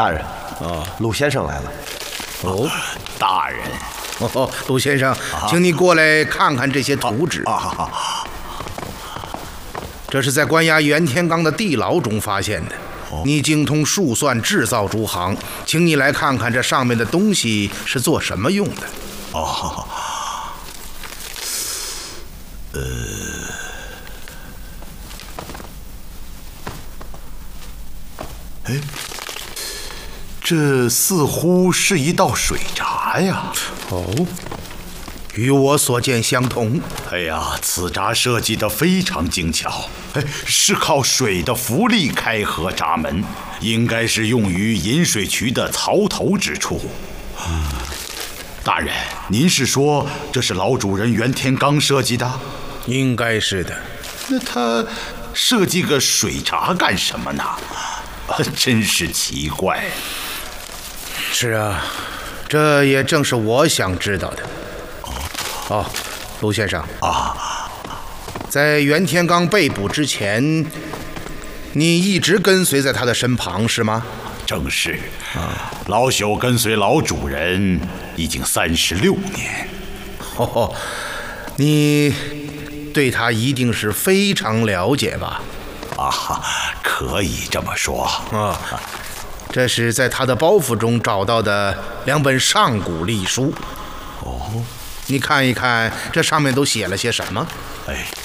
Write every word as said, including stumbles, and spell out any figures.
大人， 啊， 鲁先生来了。 哦， 大人， 哦，鲁先生，请你过来看看这些图纸。 啊， 这是在关押袁天罡的地牢中发现的。你精通数算制造诸行，请你来看看这上面的东西是做什么用的。 哦，呃，哎，这似乎是一道水闸呀。 哦，与我所见相同。 哎呀，此闸设计得非常精巧，哎，是靠水的浮力开合闸门，应该是用于引水渠的槽头之处。嗯，大人，您是说这是老主人袁天罡设计的？ 应该是的。 那他设计个水闸干什么呢？真是奇怪。 是啊，这也正是我想知道的。哦，卢先生啊， 在袁天罡被捕之前，你一直跟随在他的身旁，是吗？ 正是。啊，老朽跟随老主人已经三十六年。 哦，你对他一定是非常了解吧？ 啊，可以这么说。 啊，这是在他的包袱中找到的两本上古历书。 哦， 你看一看，这上面都写了些什么？ 哎。